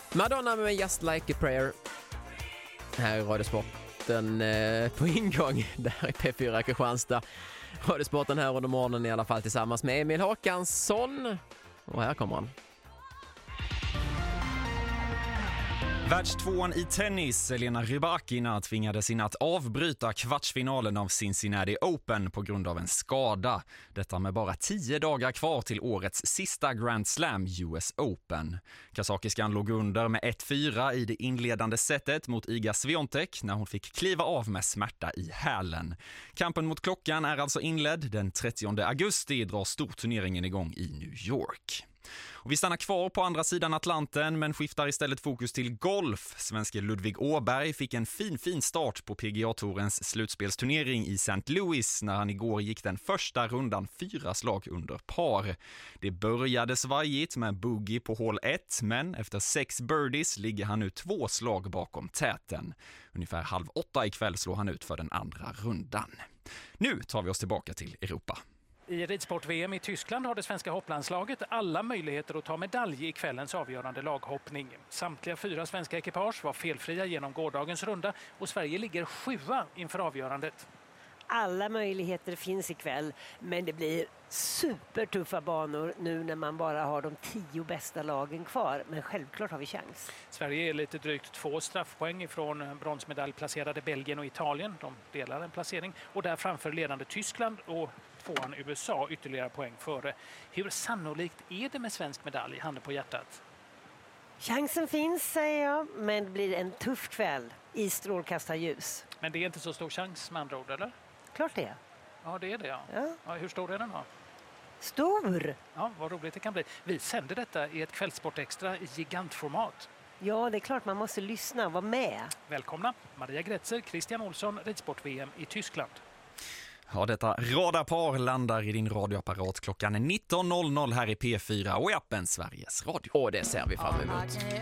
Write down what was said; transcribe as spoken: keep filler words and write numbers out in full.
Madonna med Just Like a Prayer. Här är Radiosporten eh, på ingång. Där är P fyra Kristianstad. Radiosporten här under morgonen i alla fall tillsammans med Emil Håkansson. Och här kommer han. Världstvåan i tennis, Elena Rybakina, tvingades in att avbryta kvartsfinalen av Cincinnati Open på grund av en skada. Detta med bara tio dagar kvar till årets sista Grand Slam U S Open. Kazakiskan låg under med ett fyra i det inledande setet mot Iga Swiatek när hon fick kliva av med smärta i hälen. Kampen mot klockan är alltså inledd. Den trettionde augusti drar storturneringen igång i New York. Och vi stannar kvar på andra sidan Atlanten men skiftar istället fokus till golf. Svenske Ludvig Åberg fick en fin fin start på P G A-tourens slutspelsturnering i Saint Louis när han igår gick den första rundan fyra slag under par. Det började svajigt med bogey på hål ett, men efter sex birdies ligger han nu två slag bakom täten. Ungefär halv åtta ikväll slår han ut för den andra rundan. Nu tar vi oss tillbaka till Europa. I ridsport-V M i Tyskland har det svenska hopplandslaget alla möjligheter att ta medalj i kvällens avgörande laghoppning. Samtliga fyra svenska ekipage var felfria genom gårdagens runda och Sverige ligger sjua inför avgörandet. Alla möjligheter finns ikväll, men det blir supertuffa banor nu när man bara har de tio bästa lagen kvar. Men självklart har vi chans. Sverige är lite drygt två straffpoäng ifrån bronsmedaljplacerade Belgien och Italien. De delar en placering. Och där framför ledande Tyskland och tvåan U S A ytterligare poäng före. Hur sannolikt är det med svensk medalj, handen på hjärtat? Chansen finns, säger jag, men det blir en tuff kväll i strålkastarljus. Men det är inte så stor chans med andra ord, eller? Klart det. Ja, det är det, ja. Ja. Ja, hur stor är den då? Stor! Ja, vad roligt det kan bli. Vi sänder detta i ett kvällsportextra i gigantformat. Ja, det är klart man måste lyssna och vara med. Välkomna Maria Gretzer, Christian Olsson, ridsport-V M i Tyskland. Ja, detta radarpar landar i din radioapparat klockan nitton noll noll här i P fyra och i appen Sveriges Radio. Och det ser vi fram emot.